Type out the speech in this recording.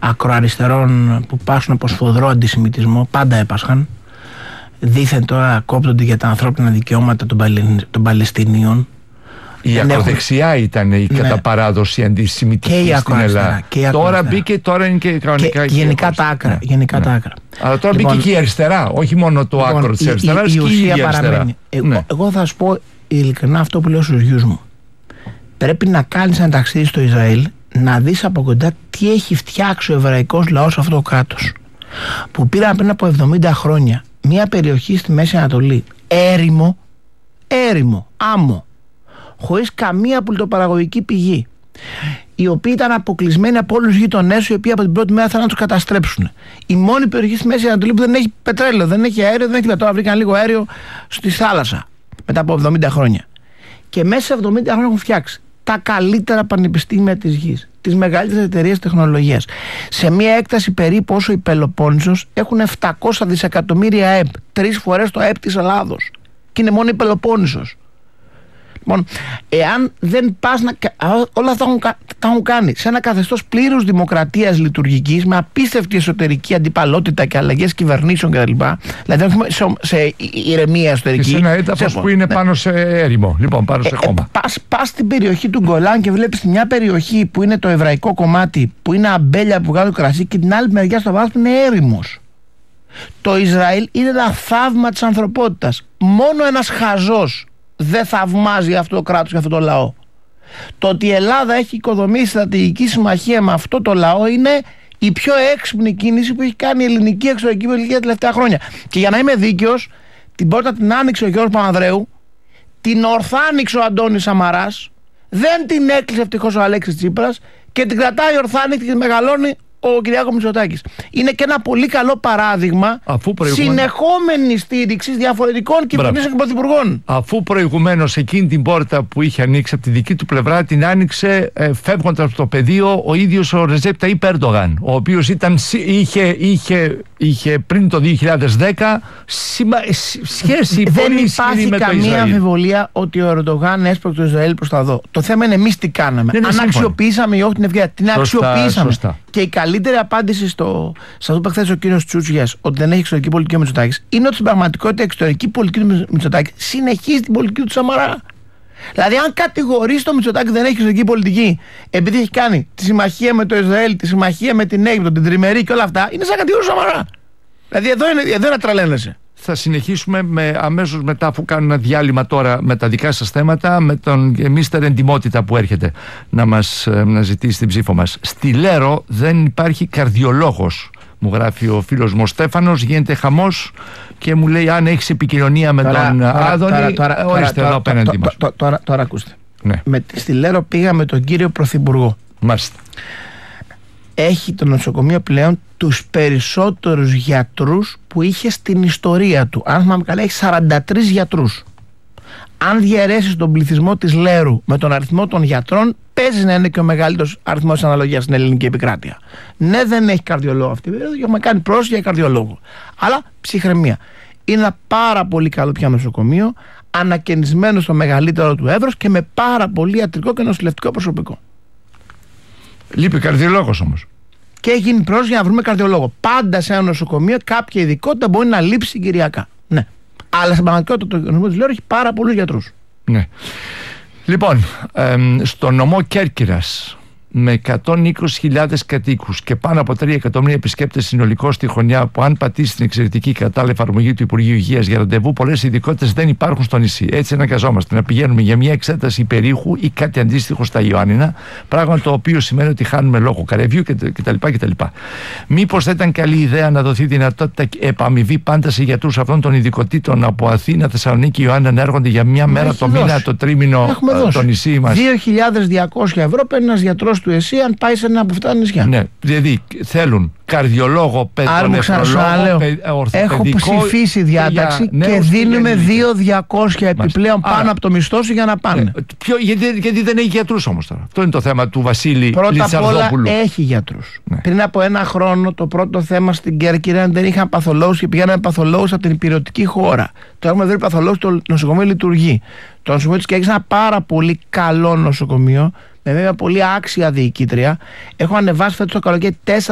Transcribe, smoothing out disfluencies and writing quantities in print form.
ακροαριστερών που πάσουν από σφοδρό αντισημιτισμό, πάντα έπασχαν. Δήθεν τώρα κόπτονται για τα ανθρώπινα δικαιώματα των Παλαιστινίων. Η ακροδεξιά ήταν η κατά παράδοση αντισημιτική στην Ελλάδα. Τώρα μπήκε, τώρα είναι και κανονικά. Γενικά τα άκρα. Αλλά τώρα μπήκε και η αριστερά, όχι μόνο το άκρο της αριστεράς, και η ίδια αριστερά. Εγώ θα σου πω ειλικρινά αυτό που λέω στους γιους μου. Πρέπει να κάνεις ένα ταξίδι στο Ισραήλ, να δεις από κοντά τι έχει φτιάξει ο εβραϊκός λαός αυτό το κράτος. Που πήραν πριν από 70 χρόνια μια περιοχή στη Μέση Ανατολή, έρημο, άμμο, χωρίς καμία πολιτοπαραγωγική πηγή, οι οποίοι ήταν αποκλεισμένοι από όλους τους γειτονές, οι οποίοι από την πρώτη μέρα θέλουν να τους καταστρέψουν. Η μόνη περιοχή στη Μέση Ανατολή που δεν έχει πετρέλαιο, δεν έχει αέριο, δεν έχει. Τώρα βρήκαν λίγο αέριο στη θάλασσα μετά από 70 χρόνια. Και μέσα σε 70 χρόνια έχουν φτιάξει τα καλύτερα πανεπιστήμια της γης, τις μεγαλύτερες εταιρείες τεχνολογίας. Σε μια έκταση περίπου όσο η Πελοπόννησος έχουν 700 δισεκατομμύρια ΕΠ, 3 φορές το ΕΠ της Ελλάδος. Και είναι μόνο η Πελοπόννησος. Λοιπόν, εάν δεν πας όλα αυτά τα έχουν κάνει σε ένα καθεστώς πλήρους δημοκρατίας λειτουργικής, με απίστευτη εσωτερική αντιπαλότητα και αλλαγές κυβερνήσεων κτλ. Δηλαδή, όχι σε ηρεμία εσωτερική. Και σε ένα έδαφος που είναι πάνω σε έρημο, λοιπόν, πάνω σε χώμα. Πας στην περιοχή του Γκολάν και βλέπεις μια περιοχή που είναι το εβραϊκό κομμάτι, που είναι αμπέλια που βγάζουν κρασί, και την άλλη μεριά στο βάθος που είναι έρημος. Το Ισραήλ είναι ένα θαύμα της ανθρωπότητας. Μόνο ένας χαζός δεν θαυμάζει αυτό το κράτος και αυτό το λαό. Το ότι η Ελλάδα έχει οικοδομήσει στρατηγική συμμαχία με αυτό το λαό είναι η πιο έξυπνη κίνηση που έχει κάνει η ελληνική εξωτερική πολιτική τα τελευταία χρόνια. Και για να είμαι δίκαιος, την πόρτα την άνοιξε ο Γιώργος Παπανδρέου, την ορθάνοιξε ο Αντώνης Σαμαράς, δεν την έκλεισε ευτυχώς ο Αλέξης Τσίπρας, και την κρατάει ορθάνικτη και την μεγαλώνει ο Κυριάκος Μητσοτάκης. Είναι και ένα πολύ καλό παράδειγμα συνεχόμενης στήριξης διαφορετικών κυβερνήσεων και πρωθυπουργών. Αφού προηγουμένως εκείνη την πόρτα που είχε ανοίξει από τη δική του πλευρά την άνοιξε φεύγοντας από το πεδίο ο ίδιος ο Ρεζέπ Ταΐπ Ερντογάν, ο οποίος είχε πριν το 2010 σχέση δεν υπάρχει καμία αμφιβολία ότι ο Ερντογάν έσπρωξε το Ισραήλ προς τα δω. Το θέμα είναι εμείς τι κάναμε. Αν αξιοποιήσαμε ή όχι την ευκαιρία. Την αξιοποιήσαμε. Και η καλύτερη απάντηση σε αυτό που χθες ο κύριος Τσούτσιας, ότι δεν έχει εξωτερική πολιτική ο Μητσοτάκης, είναι ότι στην πραγματικότητα η εξωτερική πολιτική του Μητσοτάκη συνεχίζει την πολιτική του Σαμαρά. Δηλαδή, αν κατηγορείς το Μητσοτάκη δεν έχει εξωτερική πολιτική, επειδή έχει κάνει τη συμμαχία με το Ισραήλ, τη συμμαχία με την Αίγυπτο, την τριμερή και όλα αυτά, είναι σαν κατηγορείς Σαμαρά. Δηλαδή, εδώ είναι τρελαίνεσαι. Θα συνεχίσουμε αμέσως μετά, αφού κάνουμε ένα διάλειμμα τώρα με τα δικά σας θέματα, με τον μίστερ Εντιμότητα που έρχεται να ζητήσει την ψήφο μας. Στη Λέρο δεν υπάρχει καρδιολόγος, μου γράφει ο φίλος μου ο Στέφανος, γίνεται χαμός και μου λέει αν έχεις επικοινωνία με τον Άδωνη, ορίστε εδώ απέναντι μας. Τώρα ακούστε. Ναι. Στη Λέρο πήγα με τον κύριο Πρωθυπουργό. Μάλιστα. Έχει το νοσοκομείο πλέον τους περισσότερους γιατρούς που είχε στην ιστορία του. Αν θυμάμαι καλά, έχει 43 γιατρούς. Αν διαιρέσεις τον πληθυσμό της Λέρου με τον αριθμό των γιατρών, παίζει να είναι και ο μεγαλύτερος αριθμός της αναλογίας στην ελληνική επικράτεια. Ναι, δεν έχει καρδιολόγο αυτή, έχουμε κάνει πρόσφυγα για καρδιολόγο. Αλλά ψυχραιμία. Είναι ένα πάρα πολύ καλό πια νοσοκομείο, ανακαινισμένο στο μεγαλύτερο του εύρος και με πάρα πολύ ιατρικό και νοσηλευτικό προσωπικό. Λείπει καρδιολόγος όμως. Και έχει γίνει πρόσφυγα για να βρούμε καρδιολόγο. Πάντα σε ένα νοσοκομείο κάποια ειδικότητα μπορεί να λείψει συγκυριακά. Ναι. Αλλά στην πραγματικότητα το νοσοκομείο της Λέρου έχει πάρα πολλούς γιατρούς. Ναι. Λοιπόν, στο νομό Κέρκυρας, με 120.000 κατοίκους και πάνω από 3 εκατομμύρια επισκέπτες συνολικώς στη χρονιά, που αν πατήσει την εξαιρετική κατάλληλη εφαρμογή του Υπουργείου Υγείας για ραντεβού, πολλές ειδικότητες δεν υπάρχουν στο νησί. Έτσι αναγκαζόμαστε να πηγαίνουμε για μια εξέταση υπερήχου ή κάτι αντίστοιχο στα Ιωάννινα, πράγμα το οποίο σημαίνει ότι χάνουμε λόγο καρεβιού κτλ. Μήπως θα ήταν καλή ιδέα να δοθεί δυνατότητα επαμοιβή πάντα σε γιατρούς αυτών των ειδικοτήτων από Αθήνα, Θεσσαλονίκη, Ιωάννινα να έρχονται για μια μέρα το μήνα, το τρίμηνο το νησί μας. 2.200 ευρώ παίρνει ένας γιατρός του ΕΣΥ αν πάει σε ένα από αυτά τα νησιά. Ναι, δηλαδή θέλουν καρδιολόγο, παιδονεφρολόγο, ορθοπαιδικό. Έχω ψηφίσει διάταξη και δίνουμε 2.200 επιπλέον πάνω από το μισθό σου για να πάνε. Γιατί δεν έχει γιατρούς όμως τώρα. Αυτό είναι το θέμα του Βασίλη Λιτσαρδόπουλου. Πρώτα απ' όλα έχει γιατρούς. Ναι. Πριν από ένα χρόνο το πρώτο θέμα στην Κέρκυρα δεν είχαν παθολόγους και πηγαίνανε παθολόγους από την υπηρετική χώρα. Τώρα έχουμε βρει παθολόγους, το νοσοκομείο λειτουργεί. Το νοσοκομείο της Κέρκυρας είναι ένα πάρα πολύ καλό νοσοκομείο, με μια πολύ άξια διοικήτρια. Έχω ανεβάσει φέτος το καλοκαίρι 4